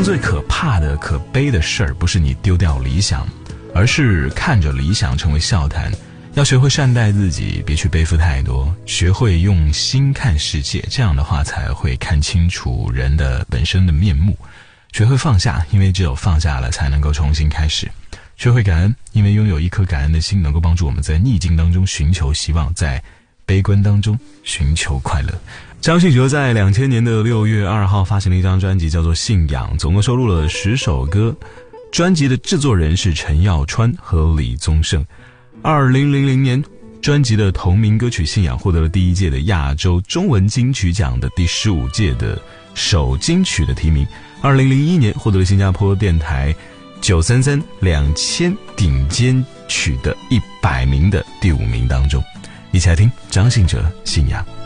生最可怕的可悲的事儿不是你丢掉理想，而是看着理想成为笑谈。要学会善待自己，别去背负太多，学会用心看世界，这样的话才会看清楚人的本身的面目。学会放下，因为只有放下了才能够重新开始。学会感恩，因为拥有一颗感恩的心能够帮助我们在逆境当中寻求希望，在悲观当中寻求快乐。张信哲在2000年的6月2号发行了一张专辑叫做《信仰》，总共收录了10首歌。专辑的制作人是陈耀川和李宗盛。2000年，专辑的同名歌曲《信仰》获得了第1届的亚洲中文金曲奖的第15届的首金曲的提名。2001年获得了新加坡电台933 2000顶尖曲的100名的第5名当中。一起来听张信哲《信仰》。